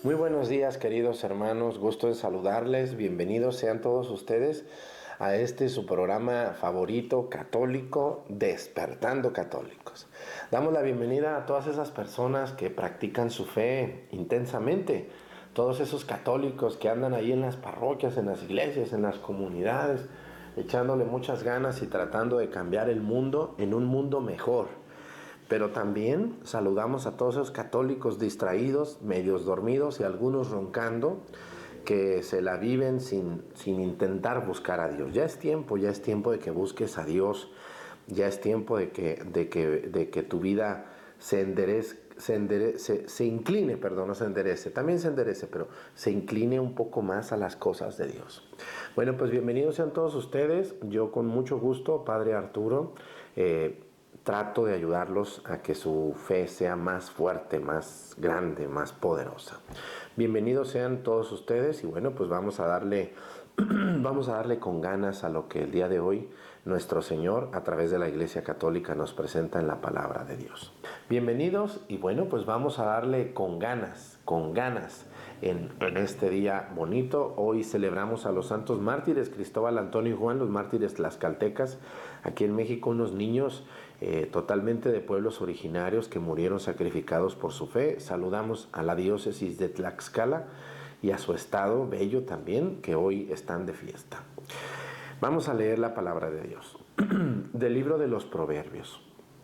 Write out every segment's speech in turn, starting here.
Muy buenos días, queridos hermanos, gusto en saludarles, bienvenidos sean todos ustedes a su programa favorito católico, Despertando Católicos. Damos la bienvenida a todas esas personas que practican su fe intensamente, todos esos católicos que andan ahí en las parroquias, en las iglesias, en las comunidades, echándole muchas ganas y tratando de cambiar el mundo en un mundo mejor. Pero también saludamos a todos esos católicos distraídos, medios dormidos y algunos roncando, que se la viven sin intentar buscar a Dios. Ya es tiempo de que busques a Dios, ya es tiempo de que tu vida se incline, perdón, no se enderece, también se enderece, pero se incline un poco más a las cosas de Dios. Bueno, pues bienvenidos sean todos ustedes. Yo con mucho gusto, Padre Arturo, trato de ayudarlos a que su fe sea más fuerte, más grande, más poderosa. Bienvenidos sean todos ustedes y bueno, pues vamos a darle con ganas a lo que el día de hoy nuestro Señor a través de la Iglesia Católica nos presenta en la palabra de Dios. Bienvenidos y bueno, pues vamos a darle con ganas en este día bonito. Hoy celebramos a los santos mártires Cristóbal, Antonio y Juan, los mártires tlaxcaltecas. Aquí en México unos niños totalmente de pueblos originarios que murieron sacrificados por su fe. Saludamos a la diócesis de Tlaxcala y a su estado bello también, que hoy están de fiesta. Vamos a leer la palabra de Dios del libro de los Proverbios.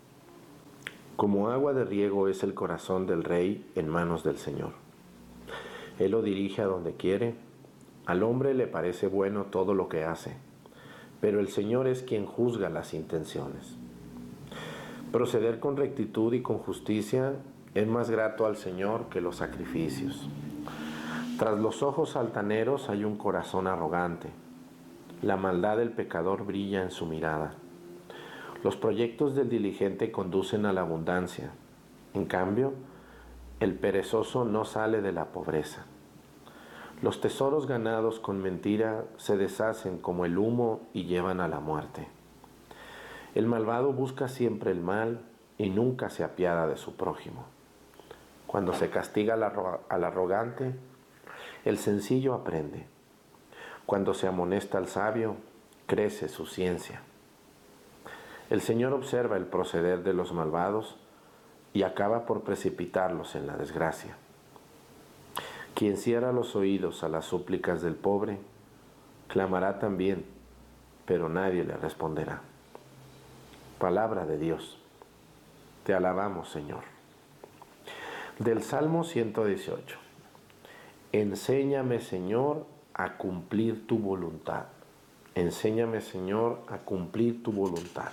Como agua de riego es el corazón del rey en manos del Señor. Él lo dirige a donde quiere. Al hombre le parece bueno todo lo que hace, pero el Señor es quien juzga las intenciones. Proceder con rectitud y con justicia es más grato al Señor que los sacrificios. Tras los ojos altaneros hay un corazón arrogante. La maldad del pecador brilla en su mirada. Los proyectos del diligente conducen a la abundancia. En cambio, el perezoso no sale de la pobreza. Los tesoros ganados con mentira se deshacen como el humo y llevan a la muerte. El malvado busca siempre el mal y nunca se apiada de su prójimo. Cuando se castiga al arrogante, el sencillo aprende. Cuando se amonesta al sabio, crece su ciencia. El Señor observa el proceder de los malvados y acaba por precipitarlos en la desgracia. Quien cierra los oídos a las súplicas del pobre, clamará también, pero nadie le responderá. Palabra de Dios. Te alabamos, Señor. Del Salmo 118. Enséñame, Señor, a cumplir tu voluntad. Enséñame, Señor, a cumplir tu voluntad.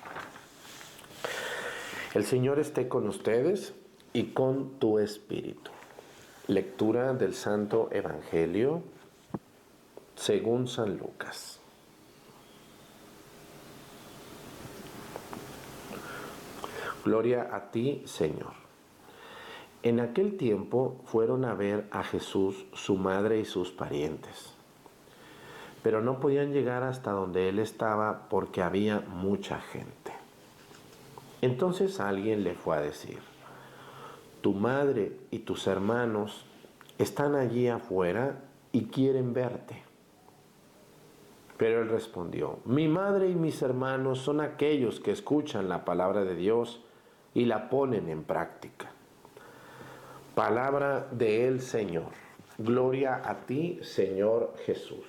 El Señor esté con ustedes y con tu espíritu. Lectura del Santo Evangelio según San Lucas. Gloria a ti, Señor. En aquel tiempo fueron a ver a Jesús su madre y sus parientes, pero no podían llegar hasta donde él estaba porque había mucha gente. Entonces alguien le fue a decir: tu madre y tus hermanos están allí afuera y quieren verte. Pero él respondió: mi madre y mis hermanos son aquellos que escuchan la palabra de Dios y la ponen en práctica. Palabra del Señor. Gloria a ti, Señor Jesús.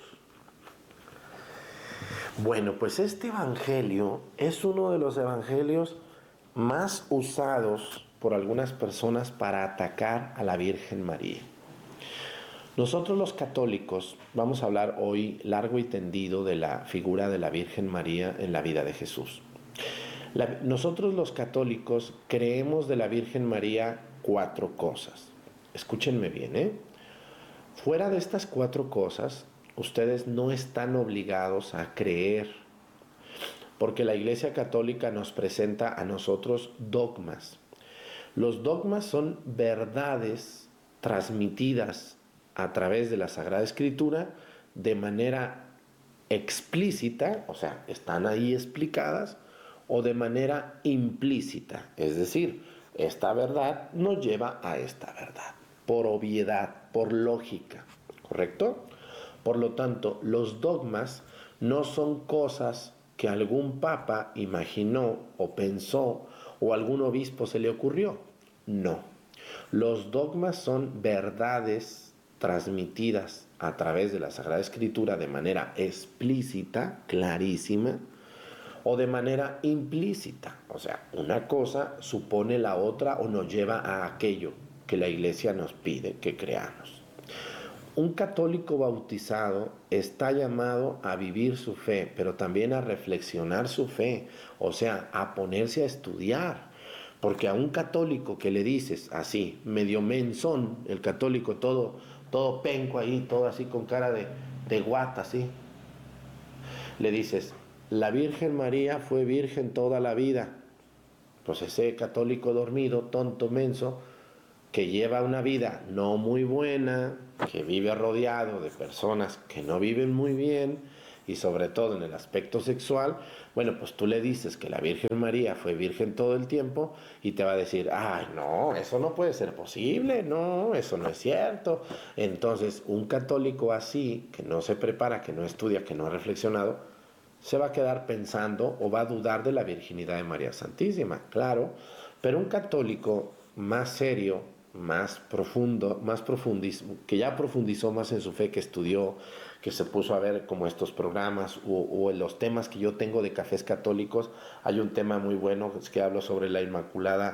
Bueno, pues este evangelio es uno de los evangelios más usados por algunas personas para atacar a la Virgen María. Nosotros los católicos vamos a hablar hoy largo y tendido de la figura de la Virgen María en la vida de Jesús. Nosotros los católicos creemos de la Virgen María 4 cosas. Escúchenme bien, Fuera de estas 4 cosas, ustedes no están obligados a creer, porque la Iglesia Católica nos presenta a nosotros dogmas. Los dogmas son verdades transmitidas a través de la Sagrada Escritura de manera explícita, o sea, están ahí explicadas, o de manera implícita, es decir, esta verdad nos lleva a esta verdad. por obviedad, por lógica, ¿correcto? Por lo tanto, los dogmas no son cosas que algún papa imaginó o pensó o algún obispo se le ocurrió. No. Los dogmas son verdades transmitidas a través de la Sagrada Escritura de manera explícita, clarísima, o de manera implícita. O sea, una cosa supone la otra o nos lleva a aquello que la Iglesia nos pide que creamos. Un católico bautizado está llamado a vivir su fe, pero también a reflexionar su fe, o sea, a ponerse a estudiar. Porque a un católico que le dices así, medio menzón, el católico todo penco ahí, todo así con cara de guata, así, le dices, la Virgen María fue virgen toda la vida. Pues ese católico dormido, tonto, menso, que lleva una vida no muy buena, que vive rodeado de personas que no viven muy bien, y sobre todo en el aspecto sexual, bueno, pues tú le dices que la Virgen María fue virgen todo el tiempo y te va a decir, ay, no, eso no puede ser posible, no, eso no es cierto. Entonces, un católico así, que no se prepara, que no estudia, que no ha reflexionado, se va a quedar pensando o va a dudar de la virginidad de María Santísima, claro, pero un católico más serio, más profundo, que ya profundizó más en su fe, que estudió, que se puso a ver como estos programas o en los temas que yo tengo de cafés católicos, hay un tema muy bueno que hablo sobre la Inmaculada